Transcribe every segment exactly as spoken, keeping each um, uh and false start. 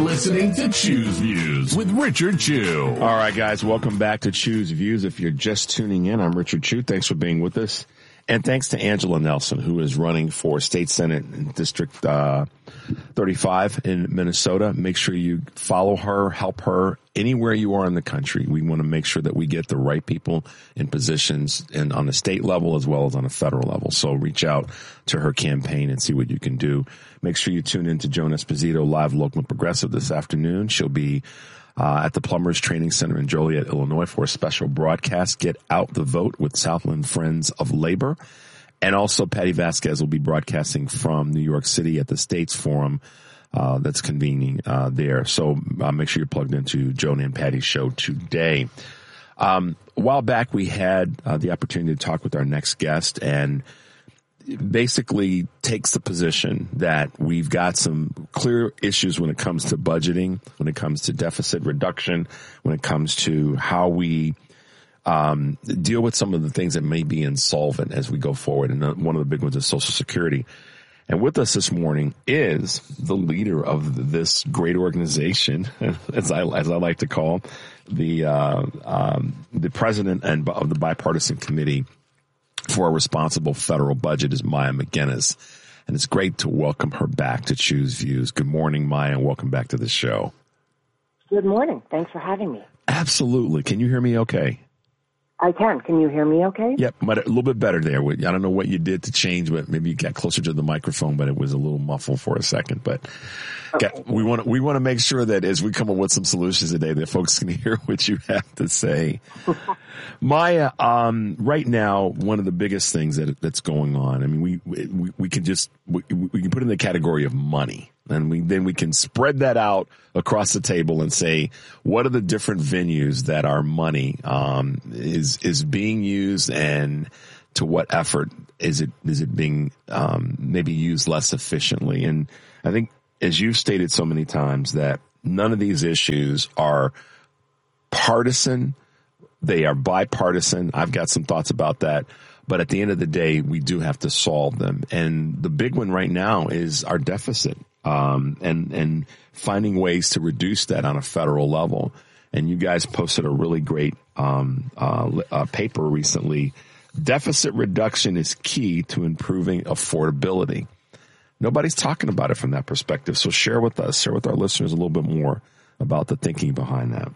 listening to Choose Views with Richard Chew. All right, guys, welcome back to Choose Views. If you're just tuning in, I'm Richard Chew. Thanks for being with us. And thanks to Angela Nelson, who is running for State Senate in District uh, thirty-five in Minnesota. Make sure you follow her, help her anywhere you are in the country. We want to make sure that we get the right people in positions and on the state level as well as on a federal level. So reach out to her campaign and see what you can do. Make sure you tune in to Joan Esposito, Live, Local, and Progressive this afternoon. She'll be Uh, at the Plumbers Training Center in Joliet, Illinois for a special broadcast, Get Out the Vote with Southland Friends of Labor. And also Patty Vasquez will be broadcasting from New York City at the States Forum uh, that's convening uh, there. So uh, make sure you're plugged into Joan and Patty's show today. Um, a while back, we had uh, the opportunity to talk with our next guest, and basically takes the position that we've got some clear issues when it comes to budgeting, when it comes to deficit reduction, when it comes to how we um, deal with some of the things that may be insolvent as we go forward. And one of the big ones is Social Security. And with us this morning is the leader of this great organization, as I as I like to call the uh, um, the president and of the bipartisan committee for a responsible federal budget is Maya McGinnis. And it's great to welcome her back to Choose Views. Good morning, Maya, and welcome back to the show. Good morning. Thanks for having me. Absolutely. Can you hear me okay? I can. Can you hear me okay? Yep, but a little bit better there. I don't know what you did to change, but maybe you got closer to the microphone, but it was a little muffled for a second. But okay. got, we want to, we want to make sure that as we come up with some solutions today, that folks can hear what you have to say. Maya, um, right now, one of the biggest things that that's going on, I mean, we we, we can just we, we can put it in the category of money. And we, then we can spread that out across the table and say, what are the different venues that our money, um, is, is being used, and to what effort is it, is it being, um, maybe used less efficiently? And I think, as you've stated so many times, that none of these issues are partisan. They are bipartisan. I've got some thoughts about that. But at the end of the day, we do have to solve them. And the big one right now is our deficit. Um, and, and finding ways to reduce that on a federal level. And you guys posted a really great, um, uh, uh, paper recently. Deficit reduction is key to improving affordability. Nobody's talking about it from that perspective. So share with us, share with our listeners a little bit more about the thinking behind that.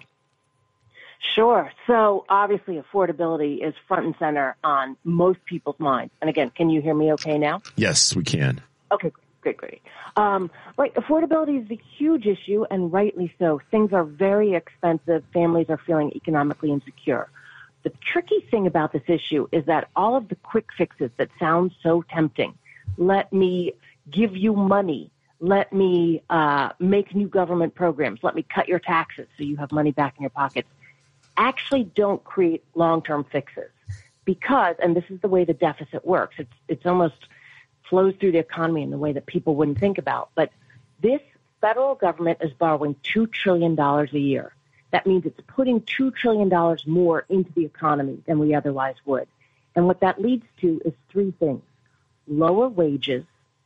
Sure. So obviously affordability is front and center on most people's minds. And again, can you hear me okay now? Yes, we can. Okay, great. Great, great. Um, right, affordability is a huge issue, and rightly so. Things are very expensive. Families are feeling economically insecure. The tricky thing about this issue is that all of the quick fixes that sound so tempting, let me give you money, let me uh, make new government programs, let me cut your taxes so you have money back in your pockets, actually don't create long-term fixes. Because, and this is the way the deficit works, it's it's almost flows through the economy in the way that people wouldn't think about. But this federal government is borrowing two trillion dollars a year. That means it's putting two trillion dollars more into the economy than we otherwise would. And what that leads to is three things: lower wages,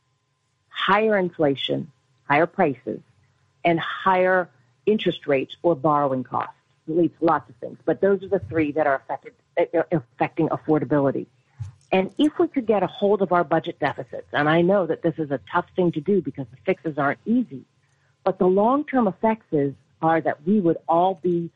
higher inflation, higher prices, and higher interest rates or borrowing costs. It leads to lots of things. But those are the three that are affected, affecting affordability. And if we could get a hold of our budget deficits, and I know that this is a tough thing to do because the fixes aren't easy, but the long-term effects is, are that we would all be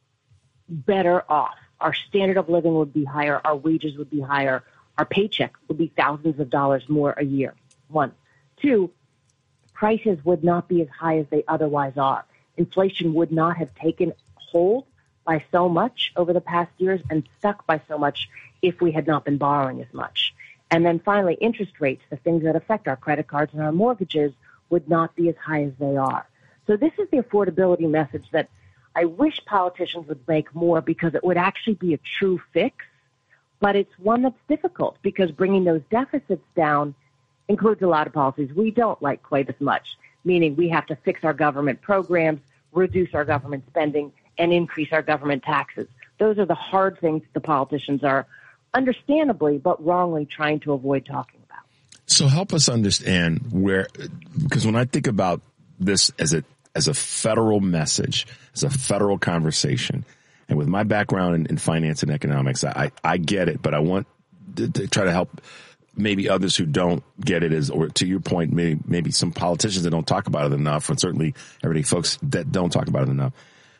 better off. Our standard of living would be higher, our wages would be higher, our paycheck would be thousands of dollars more a year, one. Two, prices would not be as high as they otherwise are. Inflation would not have taken hold by so much over the past years and stuck by so much if we had not been borrowing as much. And then finally, interest rates, the things that affect our credit cards and our mortgages, would not be as high as they are. So this is the affordability message that I wish politicians would make more, because it would actually be a true fix, but it's one that's difficult because bringing those deficits down includes a lot of policies we don't like quite as much, meaning we have to fix our government programs, reduce our government spending, and increase our government taxes. Those are the hard things the politicians are understandably but wrongly trying to avoid talking about. So help us understand where, because when I think about this as it as a federal message, as a federal conversation. And with my background in, in finance and economics, I, I get it, but I want to, to try to help maybe others who don't get it, as, or to your point, maybe, maybe some politicians that don't talk about it enough, and certainly everyday folks that don't talk about it enough.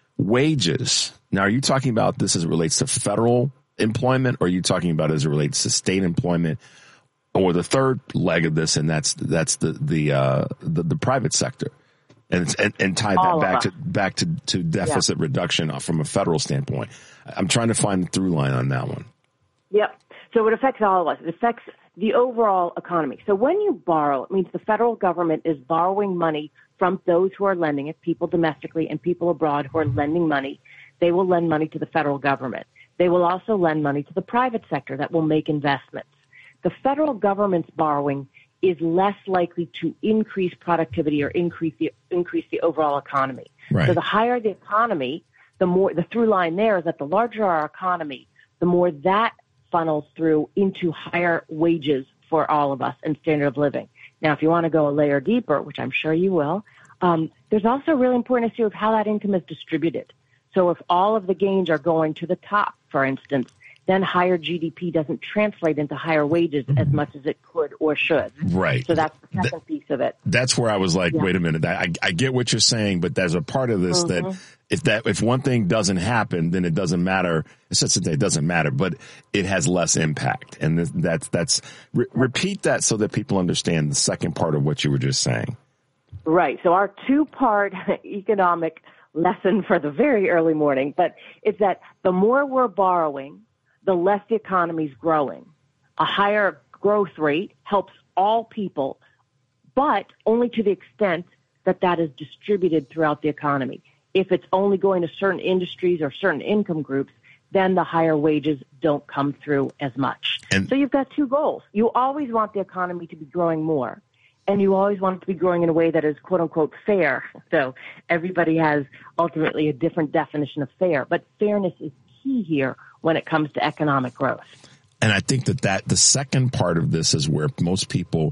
Wages. Now, are you talking about this as it relates to federal employment, or are you talking about as it relates to state employment, or the third leg of this, and that's that's the the uh, the, the private sector, and and, and tie that All back to back to, to deficit yeah. reduction from a federal standpoint? I'm trying to find the through line on that one. Yep. So it affects all of us. It affects the overall economy. So when you borrow, it means the federal government is borrowing money from those who are lending it, people domestically and people abroad who are lending money. They will lend money to the federal government. They will also lend money to the private sector that will make investments. The federal government's borrowing is less likely to increase productivity or increase the increase the overall economy. Right. So the higher the economy, the more the through line there is that the larger our economy, the more that funnels through into higher wages for all of us and standard of living. Now, if you want to go a layer deeper, which I'm sure you will, um, there's also a really important issue of how that income is distributed. So if all of the gains are going to the top, for instance, then higher G D P doesn't translate into higher wages as much as it could or should. Right. So that's the second Th- piece of it. That's where I was like, yeah. wait a minute. I, I get what you're saying, but there's a part of this mm-hmm. that if that if one thing doesn't happen, then it doesn't matter. It's just that it doesn't matter, but it has less impact. And this, that's that's re- repeat that so that people understand the second part of what you were just saying. Right. So our two-part economic lesson for the very early morning, but it's that the more we're borrowing, the less the economy's growing. A higher growth rate helps all people, but only to the extent that that is distributed throughout the economy. If it's only going to certain industries or certain income groups, then the higher wages don't come through as much. And so you've got two goals. You always want the economy to be growing more, and you always want it to be growing in a way that is, quote unquote, fair. So everybody has ultimately a different definition of fair, but fairness is key here when it comes to economic growth. And I think that, that the second part of this is where most people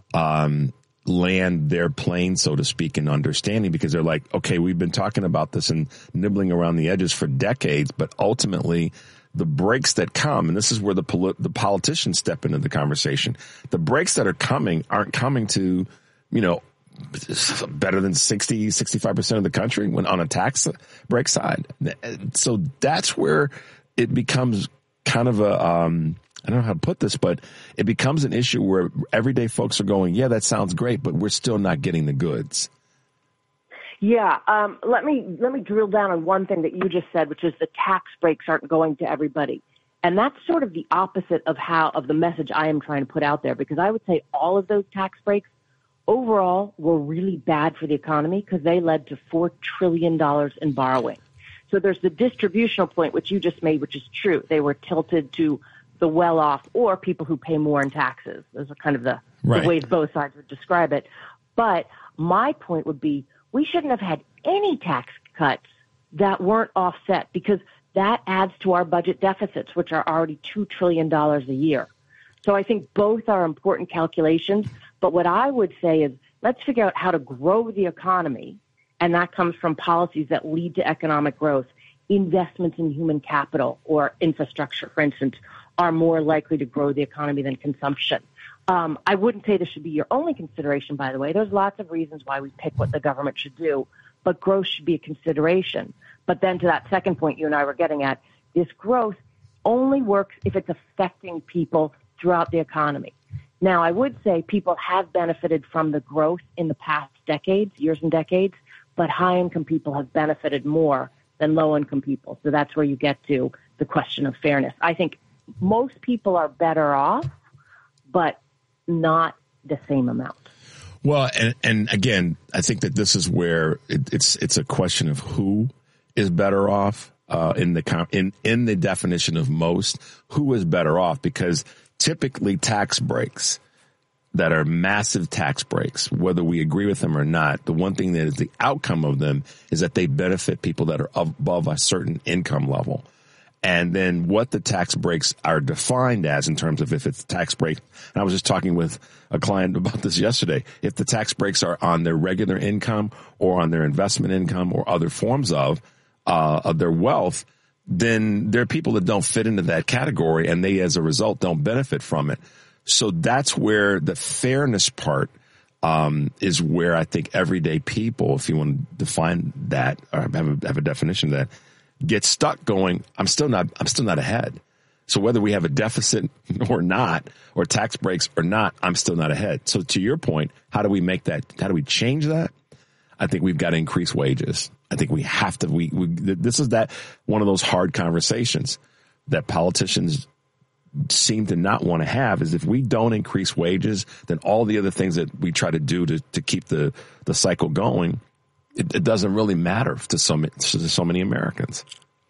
um, land their plane, so to speak, in understanding, because they're like, okay, we've been talking about this and nibbling around the edges for decades, but ultimately the breaks that come, and this is where the poli- the politicians step into the conversation, the breaks that are coming aren't coming to, you know, better than sixty, sixty-five percent of the country when on a tax break side. So that's where it becomes kind of a, um, I don't know how to put this, but it becomes an issue where everyday folks are going, yeah, that sounds great, but we're still not getting the goods. Yeah. Um, let me, let me drill down on one thing that you just said, which is the tax breaks aren't going to everybody. And that's sort of the opposite of how, of the message I am trying to put out there, because I would say all of those tax breaks overall were really bad for the economy because they led to four trillion dollars in borrowing. So there's the distributional point, which you just made, which is true. They were tilted to the well-off or people who pay more in taxes. Those are kind of the, right. the ways both sides would describe it. But my point would be we shouldn't have had any tax cuts that weren't offset, because that adds to our budget deficits, which are already two trillion dollars a year. So I think both are important calculations. But what I would say is let's figure out how to grow the economy, and that comes from policies that lead to economic growth. Investments in human capital or infrastructure, for instance, are more likely to grow the economy than consumption. Um, I wouldn't say this should be your only consideration, by the way. There's lots of reasons why we pick what the government should do, but growth should be a consideration. But then to that second point you and I were getting at, this growth only works if it's affecting people throughout the economy. Now, I would say people have benefited from the growth in the past decades, years and decades, but high-income people have benefited more than low-income people. So that's where you get to the question of fairness. I think most people are better off, but not the same amount. Well, and, and again, I think that this is where it, it's it's a question of who is better off uh, in the in in the definition of most. Who is better off? Because typically tax breaks that are massive tax breaks, whether we agree with them or not, the one thing that is the outcome of them is that they benefit people that are above a certain income level. and then what the tax breaks are defined as in terms of if it's tax break. And I was just talking with a client about this yesterday. If the tax breaks are on their regular income or on their investment income or other forms of, uh, of their wealth, then there are people that don't fit into that category, and they, as a result, don't benefit from it. So that's where the fairness part um, is where I think everyday people, if you want to define that or have a, have a definition of that, get stuck going, I'm still not, I'm still not ahead. So whether we have a deficit or not, or tax breaks or not, I'm still not ahead. So to your point, how do we make that, how do we change that? I think we've got to increase wages. I think we have to, we, we this is that one of those hard conversations that politicians seem to not want to have, is if we don't increase wages, then all the other things that we try to do to, to keep the, the cycle going, it, it doesn't really matter to so, to so many Americans.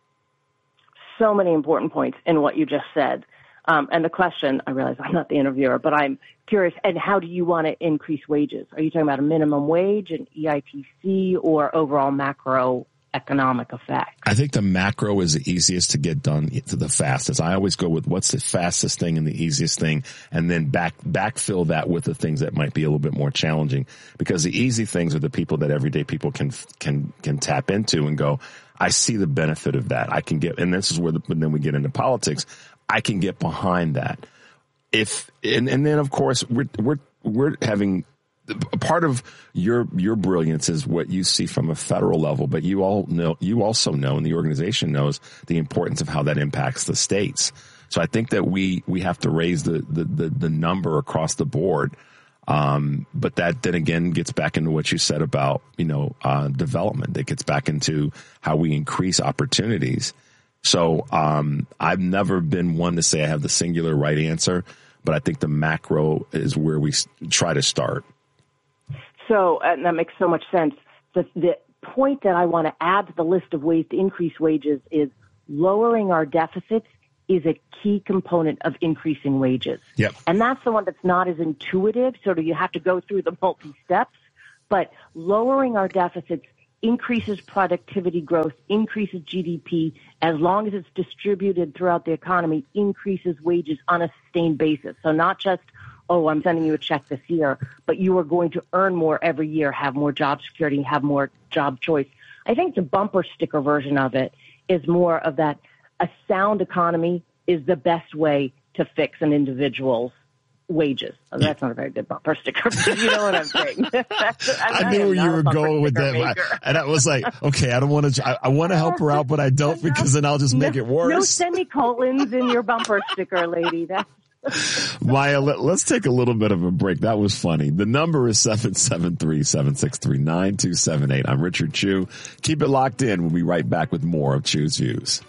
So many important points in what you just said. Um, and the question, I realize I'm not the interviewer, but I'm curious, and how do you want to increase wages? Are you talking about a minimum wage, an E I T C, or overall macroeconomic effect? I think the macro is the easiest to get done to the fastest. I always go with what's the fastest thing and the easiest thing, and then back backfill that with the things that might be a little bit more challenging. Because the easy things are the people that everyday people can can can tap into and go, I see the benefit of that. I can get, and this is where the, then we get into politics. I can get behind that. If and, and then of course we're we're we're having a part of your your brilliance is what you see from a federal level, but you all know you also know, and the organization knows, the importance of how that impacts the states. So I think that we we have to raise the the the, the number across the board. Um, but that then again gets back into what you said about, you know, uh, development. It gets back into how we increase opportunities. So, um, I've never been one to say I have the singular right answer, but I think the macro is where we try to start. So, and that makes so much sense. The, the point that I want to add to the list of ways to increase wages is lowering our deficits is a key component of increasing wages. Yep. And that's the one that's not as intuitive, sort of you have to go through the multi-steps, but lowering our deficits increases productivity growth, increases G D P, as long as it's distributed throughout the economy, increases wages on a sustained basis. So not just, oh, I'm sending you a check this year, but you are going to earn more every year, have more job security, have more job choice. I think the bumper sticker version of it is more of that a sound economy is the best way to fix an individual's wages. Oh, that's not a very good bumper sticker, but you know what I'm saying. I, I knew where you were going with that. I, and I was like, okay, I don't want to, I, I want to help her out, but I don't, because then I'll just make no, it worse. No semicolons in your bumper sticker, lady. That's Maya, let, let's take a little bit of a break. That was funny. The number is seven seven three, seven six three, nine two seven eight. I'm Richard Chew. Keep it locked in. We'll be right back with more of Chew's Views.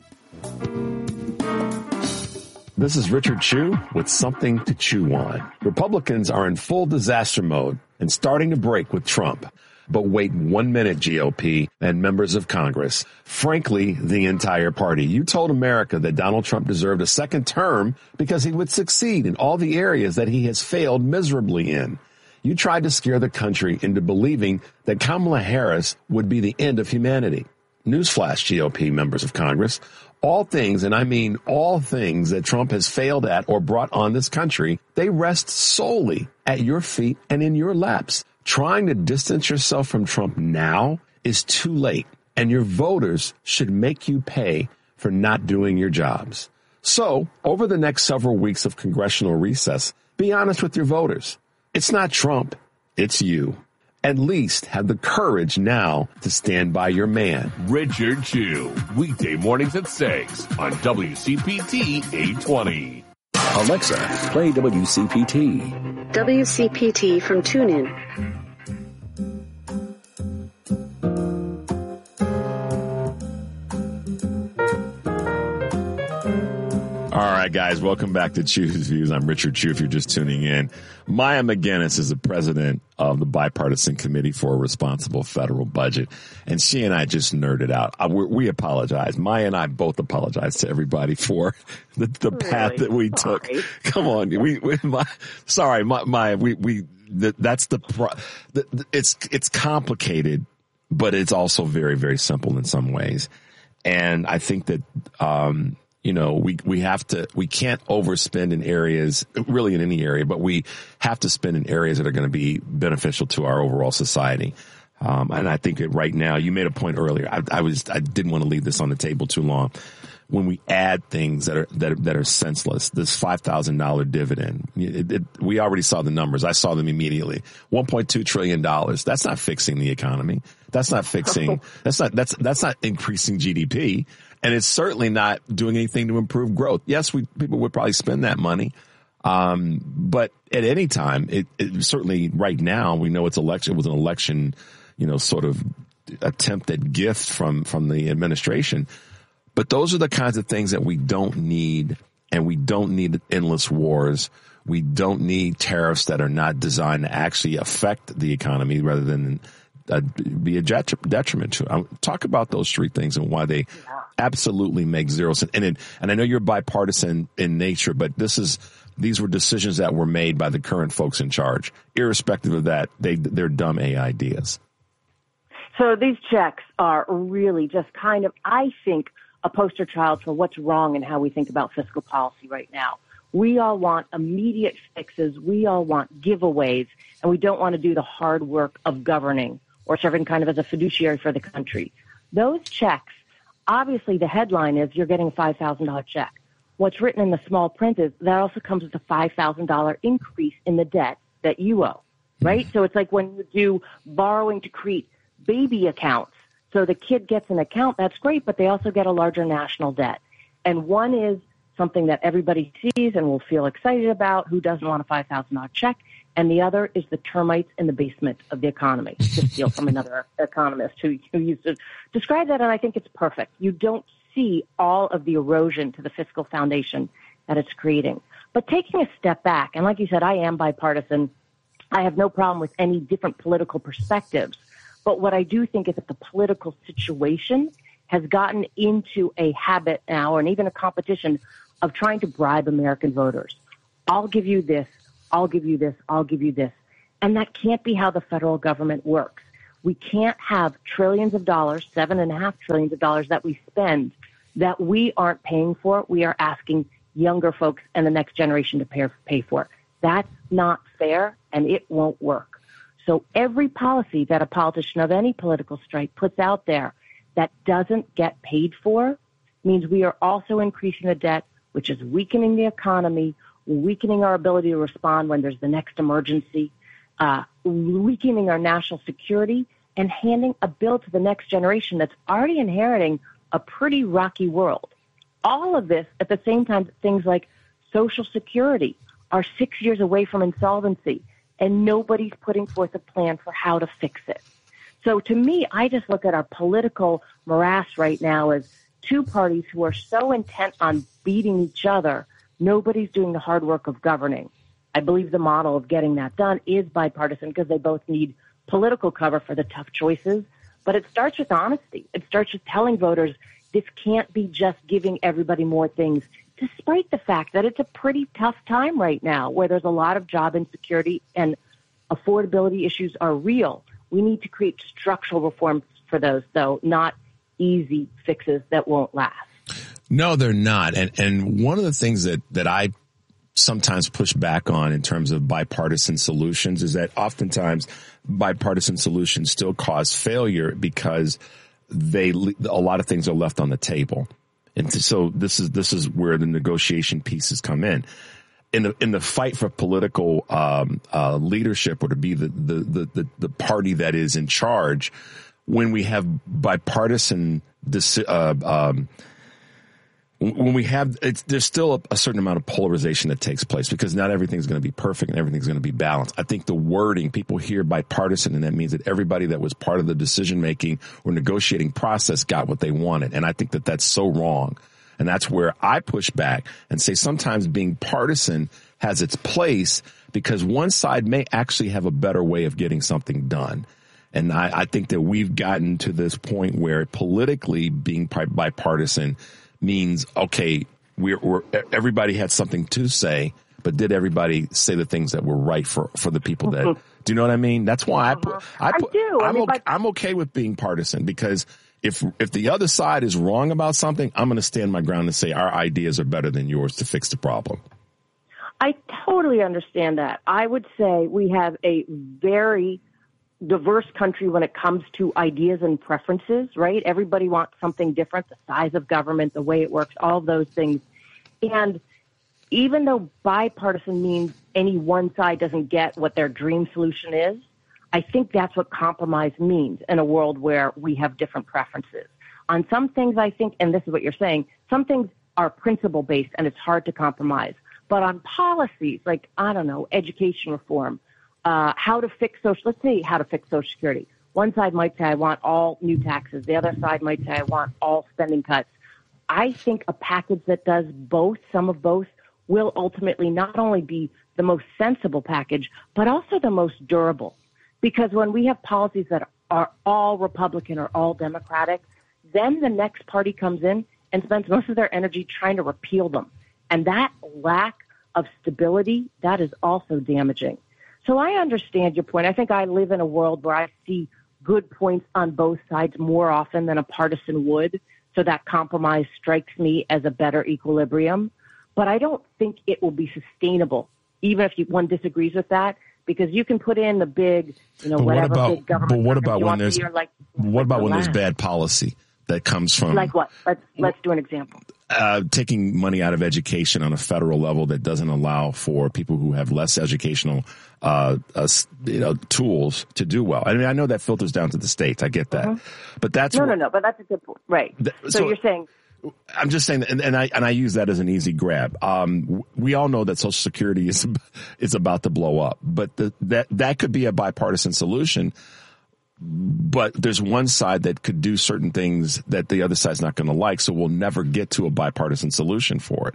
This is Richard Chew with something to chew on. Republicans are in full disaster mode and starting to break with Trump. But wait one minute, G O P and members of Congress. Frankly, the entire party. You told America that Donald Trump deserved a second term because he would succeed in all the areas that he has failed miserably in. You tried to scare the country into believing that Kamala Harris would be the end of humanity. Newsflash, G O P members of Congress. All things, and I mean all things that Trump has failed at or brought on this country, they rest solely at your feet and in your laps. Trying to distance yourself from Trump now is too late, and your voters should make you pay for not doing your jobs. So, over the next several weeks of congressional recess, be honest with your voters. It's not Trump, it's you. At least have the courage now to stand by your man. Richard Chew, weekday mornings at six on W C P T eight twenty. Alexa, play W C P T. W C P T from TuneIn. All right, guys, welcome back to Chew's Views. I'm Richard Chew, if you're just tuning in. Maya McGinnis is the president of the Bipartisan Committee for a Responsible Federal Budget, and she and I just nerded out. I, we, we apologize. Maya and I both apologize to everybody for the, the really? path that we sorry. took. Come on, we, we my, sorry, Maya, we we the, that's the, pro, the, the it's it's complicated, but it's also very very simple in some ways. And I think that, um, you know, we, we have to, we can't overspend in areas, really in any area, but we have to spend in areas that are going to be beneficial to our overall society. Um, and I think that right now, you made a point earlier. I, I was, I didn't want to leave this on the table too long. When we add things that are, that are, that are senseless, this five thousand dollars dividend, it, it, we already saw the numbers. I saw them immediately. one point two trillion dollars. That's not fixing the economy. That's not fixing, that's not, that's, that's not increasing G D P. And it's certainly not doing anything to improve growth. Yes, we, people would probably spend that money. Um, but at any time, it, it certainly right now, we know it's election, it was an election, you know, sort of attempt at gift from, from the administration. But those are the kinds of things that we don't need, and we don't need endless wars. We don't need tariffs that are not designed to actually affect the economy rather than uh, be a detriment to it. Talk about those three things and why they absolutely make zero sense. And, it, and I know you're bipartisan in nature, but this is these were decisions that were made by the current folks in charge. Irrespective of that, they, they're dumb A ideas. So these checks are really just kind of, I think, a poster child for what's wrong in how we think about fiscal policy right now. We all want immediate fixes. We all want giveaways, and we don't want to do the hard work of governing or serving kind of as a fiduciary for the country. Those checks, obviously the headline is you're getting a five thousand dollars check. What's written in the small print is that also comes with a five thousand dollars increase in the debt that you owe, right? So it's like when you do borrowing to create baby accounts. So the kid gets an account, that's great, but they also get a larger national debt. And one is something that everybody sees and will feel excited about, who doesn't want a five thousand dollars check, and the other is the termites in the basement of the economy, to steal from another economist who, who used to describe that, and I think it's perfect. You don't see all of the erosion to the fiscal foundation that it's creating. But taking a step back, and like you said, I am bipartisan. I have no problem with any different political perspectives. But what I do think is that the political situation has gotten into a habit now, and even a competition of trying to bribe American voters. I'll give you this, I'll give you this, I'll give you this. And that can't be how the federal government works. We can't have trillions of dollars, seven and a half trillions of dollars that we spend that we aren't paying for. We are asking younger folks and the next generation to pay, pay for. That's not fair, and it won't work. So every policy that a politician of any political stripe puts out there that doesn't get paid for means we are also increasing the debt, which is weakening the economy, weakening our ability to respond when there's the next emergency, uh, weakening our national security, and handing a bill to the next generation that's already inheriting a pretty rocky world. All of this at the same time, things like Social Security are six years away from insolvency, and nobody's putting forth a plan for how to fix it. So to me, I just look at our political morass right now as two parties who are so intent on beating each other, nobody's doing the hard work of governing. I believe the model of getting that done is bipartisan because they both need political cover for the tough choices, but it starts with honesty. It starts with telling voters this can't be just giving everybody more things, despite the fact that it's a pretty tough time right now where there's a lot of job insecurity and affordability issues are real. We need to create structural reforms for those, though, not easy fixes that won't last. No, they're not. And and one of the things that, that I sometimes push back on in terms of bipartisan solutions is that oftentimes bipartisan solutions still cause failure because they a lot of things are left on the table. And so this is this is where the negotiation pieces come in. In the in the fight for political um, uh, leadership, or to be the, the the the party that is in charge, when we have bipartisan, uh, um, when we have, it's, there's still a, a certain amount of polarization that takes place because not everything's going to be perfect and everything's going to be balanced. I think the wording, people hear bipartisan, and that means that everybody that was part of the decision making or negotiating process got what they wanted, and I think that that's so wrong. And that's where I push back and say sometimes being partisan has its place because one side may actually have a better way of getting something done. And I, I think that we've gotten to this point where politically being bipartisan means, okay, we're, we're everybody had something to say, but did everybody say the things that were right for, for the people that, do you know what I mean? That's why I put, I, put, I do. I I'm, mean, okay, like, I'm okay with being partisan, because if, if the other side is wrong about something, I'm going to stand my ground and say our ideas are better than yours to fix the problem. I totally understand that. I would say we have a very diverse country when it comes to ideas and preferences, right? Everybody wants something different, the size of government, the way it works, all of those things. And even though bipartisan means any one side doesn't get what their dream solution is, I think that's what compromise means in a world where we have different preferences. On some things, I think, and this is what you're saying, some things are principle-based and it's hard to compromise. But on policies, like, I don't know, education reform, uh, how to fix social, let's say how to fix Social Security. One side might say, I want all new taxes. The other side might say, I want all spending cuts. I think a package that does both, some of both, will ultimately not only be the most sensible package, but also the most durable. Because when we have policies that are all Republican or all Democratic, then the next party comes in and spends most of their energy trying to repeal them. And that lack of stability, that is also damaging. So I understand your point. I think I live in a world where I see good points on both sides more often than a partisan would. So that compromise strikes me as a better equilibrium. But I don't think it will be sustainable, even if you, one disagrees with that, because you can put in the big, you know, but whatever what about, big government. But what about when there's, like, what like about the when last. there's bad policy that comes from? Like what? Let's, let's do an example. Uh, taking money out of education on a federal level that doesn't allow for people who have less educational, uh, uh, you know, tools to do well. I mean, I know that filters down to the states. I get that, mm-hmm. but that's no, what, no, no. But that's a good point, right? Th- so, so you're saying. I'm just saying that, and, and I and I use that as an easy grab. Um, we all know that Social Security is is about to blow up, but the, that that could be a bipartisan solution. But there's one side that could do certain things that the other side's not going to like, so we'll never get to a bipartisan solution for it.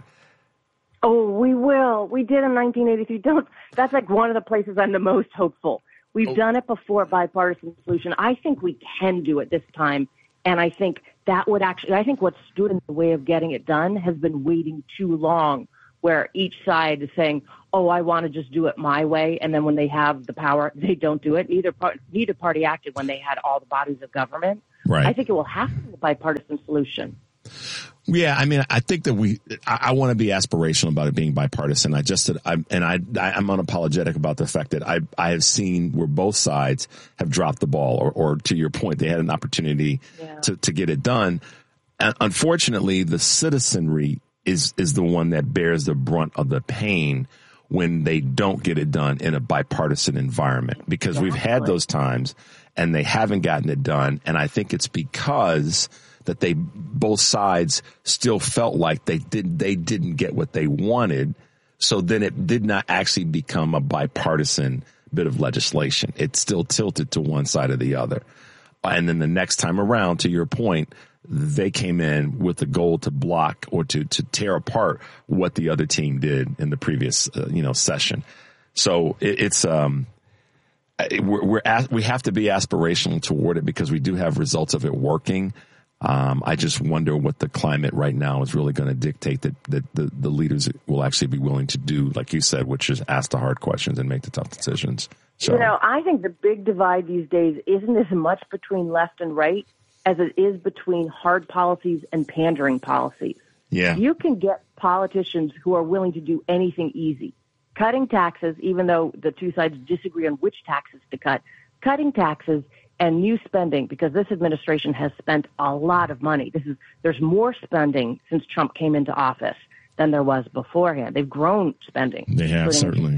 Oh, we will. We did in nineteen eighty-three. Don't. That's like one of the places I'm the most hopeful. We've oh. done it before, bipartisan solution. I think we can do it this time, and I think that would actually. I think what stood in the way of getting it done has been waiting too long, where each side is saying, oh, I want to just do it my way. And then when they have the power, they don't do it. Neither, part, neither party acted when they had all the bodies of government. Right. I think it will have to be a bipartisan solution. Yeah, I mean, I think that we, I, I want to be aspirational about it being bipartisan. I just, I'm, and I, I'm unapologetic about the fact that I, I have seen where both sides have dropped the ball, or, or to your point, they had an opportunity yeah. to, to get it done. And unfortunately, the citizenry is, is the one that bears the brunt of the pain when they don't get it done in a bipartisan environment, because we've had those times and they haven't gotten it done. And I think it's because that they, both sides still felt like they did, they didn't get what they wanted. So then it did not actually become a bipartisan bit of legislation. It still tilted to one side or the other. And then the next time around, to your point, they came in with the goal to block or to, to tear apart what the other team did in the previous, uh, you know, session. So it, it's, um, we're, we're as, we have to be aspirational toward it because we do have results of it working. Um, I just wonder what the climate right now is really going to dictate that, that the, the leaders will actually be willing to do, like you said, which is ask the hard questions and make the tough decisions. So, you know, I think the big divide these days isn't as much between left and right as it is between hard policies and pandering policies. Yeah. You can get politicians who are willing to do anything easy. Cutting taxes, even though the two sides disagree on which taxes to cut, cutting taxes and new spending, because this administration has spent a lot of money. This is there's more spending since Trump came into office than there was beforehand. They've grown spending. They have, certainly.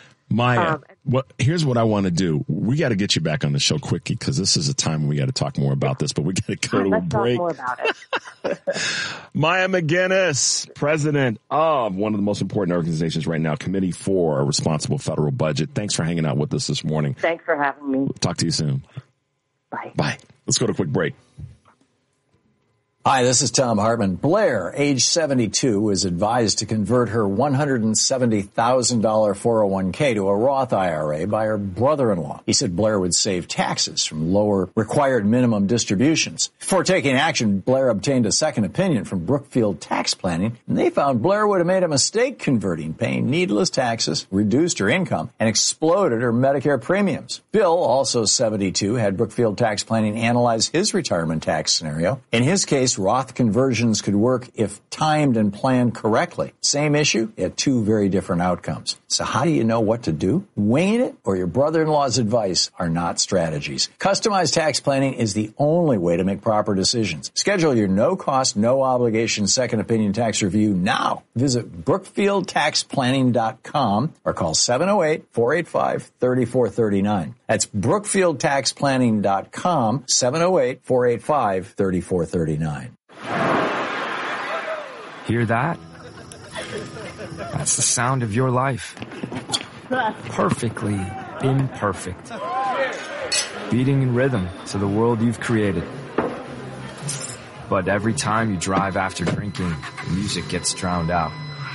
Maya, um, what, here's what I want to do. We got to get you back on the show quickly because this is a time when we got to talk more about this, but we got to go to a break. Let's talk more about it. Maya McGinnis, president of one of the most important organizations right now, Committee for a Responsible Federal Budget. Thanks for hanging out with us this morning. Thanks for having me. We'll talk to you soon. Bye. Bye. Let's go to a quick break. Hi, this is Tom Hartman. Blair, age seventy-two, is advised to convert her one hundred seventy thousand dollars four oh one k to a Roth I R A by her brother-in-law. He said Blair would save taxes from lower required minimum distributions. Before taking action, Blair obtained a second opinion from Brookfield Tax Planning, and they found Blair would have made a mistake converting, paying needless taxes, reduced her income, and exploded her Medicare premiums. Bill, also seventy-two, had Brookfield Tax Planning analyze his retirement tax scenario. In his case, Roth conversions could work if timed and planned correctly. Same issue, yet two very different outcomes. So how do you know what to do? Winging it or your brother-in-law's advice are not strategies. Customized tax planning is the only way to make proper decisions. Schedule your no-cost, no-obligation second opinion tax review now. Visit brookfield tax planning dot com or call seven oh eight, four eight five, three four three nine. That's brookfield tax planning dot com, seven oh eight, four eight five, three four three nine. Hear that? That's the sound of your life. Perfectly imperfect. Beating in rhythm to the world you've created. But every time you drive after drinking, the music gets drowned out.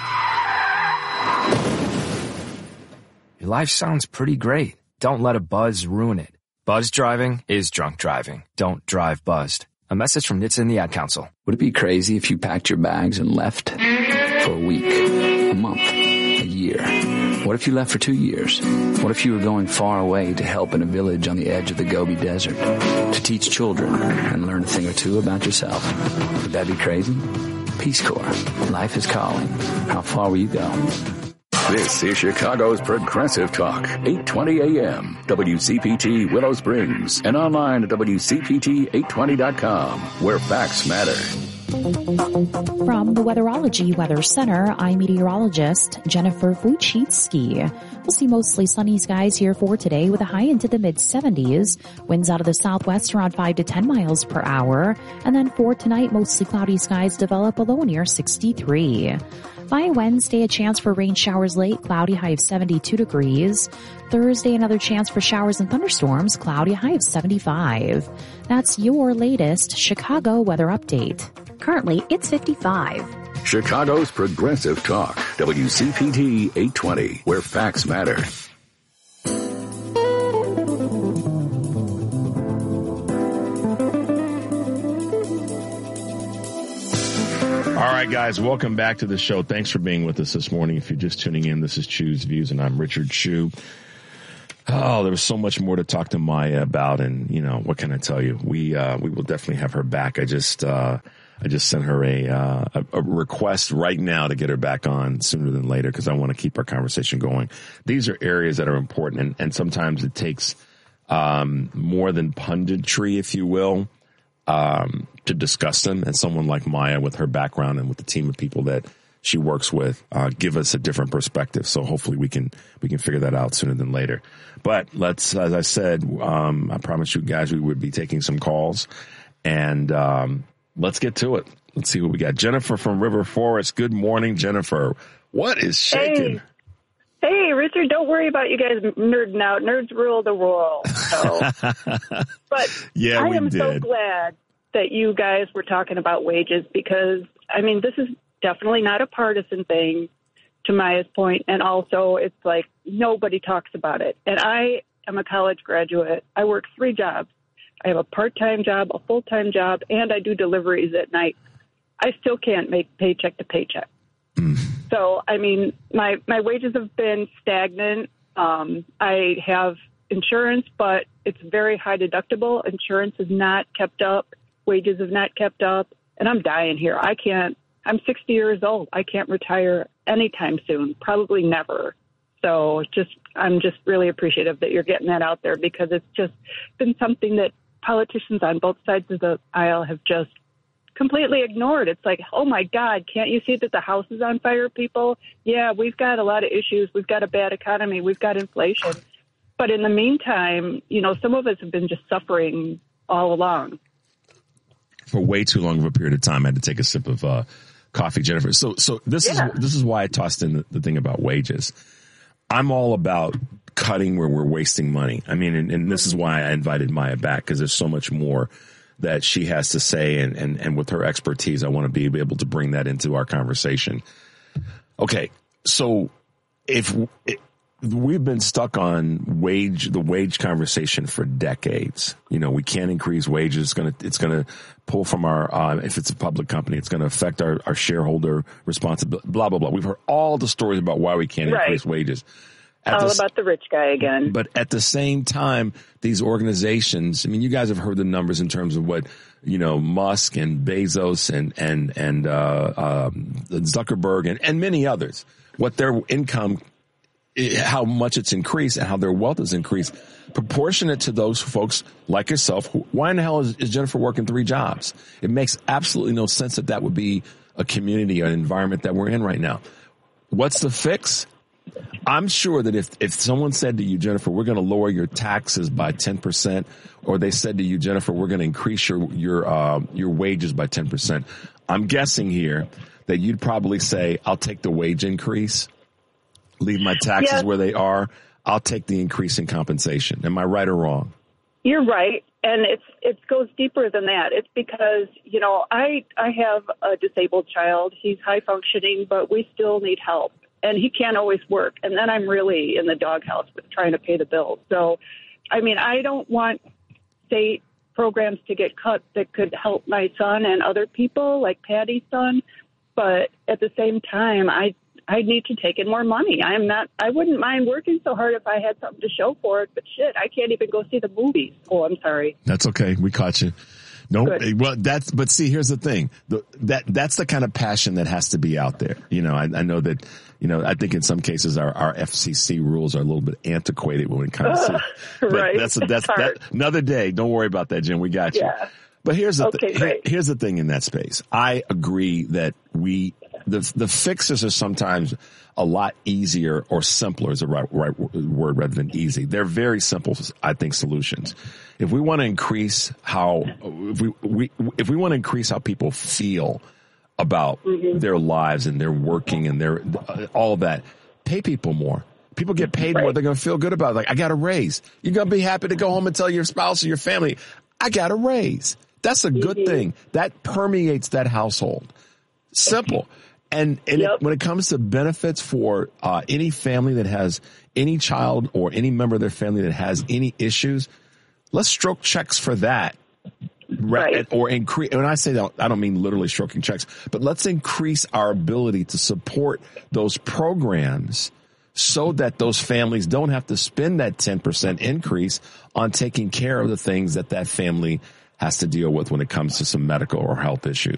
Your life sounds pretty great. Don't let a buzz ruin it. Buzz driving is drunk driving. Don't drive buzzed. A message from N H T S A and the Ad Council. Would it be crazy if you packed your bags and left for a week, a month, a year? What if you left for two years? What if you were going far away to help in a village on the edge of the Gobi Desert, to teach children and learn a thing or two about yourself? Would that be crazy? Peace Corps. Life is calling. How far will you go? This is Chicago's Progressive Talk, eight twenty A M, W C P T Willow Springs, and online at W C P T eight twenty dot com, where facts matter. From the Weatherology Weather Center, I'm meteorologist Jennifer Wojcicki. We'll see mostly sunny skies here for today with a high into the mid seventies. Winds out of the southwest around five to ten miles per hour. And then for tonight, mostly cloudy skies develop, a low near sixty-three. By Wednesday, a chance for rain showers late, cloudy, high of seventy-two degrees. Thursday, another chance for showers and thunderstorms, cloudy, high of seventy-five. That's your latest Chicago weather update. Currently, it's fifty-five. Chicago's Progressive Talk, W C P T eight twenty, where facts matter. All right, guys, welcome back to the show. Thanks for being with us this morning. If you're just tuning in, this is Chu's Views, and I'm Richard Chu. Oh, there was so much more to talk to Maya about, and, you know, what can I tell you? We uh, we will definitely have her back. I just uh, I just sent her a, uh, a, a request right now to get her back on sooner than later because I want to keep our conversation going. These are areas that are important, and, and sometimes it takes um, more than punditry, if you will, um, to discuss them. And someone like Maya, with her background and with the team of people that she works with, uh, give us a different perspective. So hopefully we can, we can figure that out sooner than later. But let's, as I said, um, I promised you guys we would be taking some calls, and, um, let's get to it. Let's see what we got. Jennifer from River Forest. Good morning, Jennifer. What is shaking? Hey, hey Richard, don't worry about you guys nerding out. Nerds rule the world. So. But yeah, I we am did. so glad that you guys were talking about wages because, I mean, this is definitely not a partisan thing, to Maya's point, and also it's like nobody talks about it. And I am a college graduate. I work three jobs. I have a part-time job, a full-time job, and I do deliveries at night. I still can't make paycheck to paycheck. Mm. So, I mean, my, my wages have been stagnant. Um, I have insurance, but it's very high deductible. Insurance is not kept up. Wages have not kept up. And I'm dying here. I can't. I'm sixty years old. I can't retire anytime soon, probably never. So just, I'm just really appreciative that you're getting that out there because it's just been something that politicians on both sides of the aisle have just completely ignored. It's like, oh my God, can't you see that the house is on fire, people? Yeah, we've got a lot of issues. We've got a bad economy. We've got inflation. But in the meantime, you know, some of us have been just suffering all along. For way too long of a period of time, I had to take a sip of uh, coffee, Jennifer. So, so this Yeah. is this is why I tossed in the, the thing about wages. I'm all about cutting where we're wasting money. I mean, and, and this is why I invited Maya back, because there's so much more that she has to say. And, and, and with her expertise, I want to be able to bring that into our conversation. Okay. So if it, we've been stuck on wage, the wage conversation for decades, you know, we can't increase wages. It's going to, it's going to pull from our, uh, if it's a public company, it's going to affect our, our shareholder responsibility, blah, blah, blah. We've heard all the stories about why we can't right. increase wages. At all the, about the rich guy again. But at the same time, these organizations, I mean, you guys have heard the numbers in terms of what, you know, Musk and Bezos and, and, and, uh, um, Zuckerberg and, and many others, what their income, how much it's increased and how their wealth has increased proportionate to those folks like yourself. Who, why in the hell is, is Jennifer working three jobs? It makes absolutely no sense that that would be a community, an environment that we're in right now. What's the fix? I'm sure that if, if someone said to you, Jennifer, we're going to lower your taxes by ten percent, or they said to you, Jennifer, we're going to increase your, your, uh, your wages by ten percent, I'm guessing here that you'd probably say, I'll take the wage increase, leave my taxes yes. where they are. I'll take the increase in compensation. Am I right or wrong? You're right. And it's, it goes deeper than that. It's because, you know, I, I have a disabled child. He's high functioning, but we still need help. And he can't always work. And then I'm really in the doghouse with trying to pay the bills. So, I mean, I don't want state programs to get cut that could help my son and other people like Patty's son. But at the same time, I I need to take in more money. I'm not, I wouldn't mind working so hard if I had something to show for it. But shit, I can't even go see the movies. Oh, I'm sorry. That's okay. We caught you. No, Good. well, that's, but see, here's the thing. The, that, that's the kind of passion that has to be out there. You know, I, I know that, you know, I think in some cases our, our F C C rules are a little bit antiquated when it comes to, but right. that's, that's, that, another day. Don't worry about that, Jim. We got you. Yeah. But here's the, okay, th- great. here's the thing in that space. I agree that we, the, the fixes are sometimes a lot easier or simpler is the right, right word rather than easy. They're very simple, I think, solutions. If we want to increase how, if we, we if we want to increase how people feel about mm-hmm. their lives and their working and their, all of that, pay people more. People get paid right. more. They're going to feel good about it. Like, I got a raise. You're going to be happy to go home and tell your spouse or your family, I got a raise. That's a good mm-hmm. thing. That permeates that household. Simple. And, and yep. it, when it comes to benefits for uh, any family that has any child or any member of their family that has any issues, let's stroke checks for that. Right. Or increase. When I say that, I don't mean literally stroking checks, but let's increase our ability to support those programs so that those families don't have to spend that ten percent increase on taking care of the things that that family has to deal with when it comes to some medical or health issues.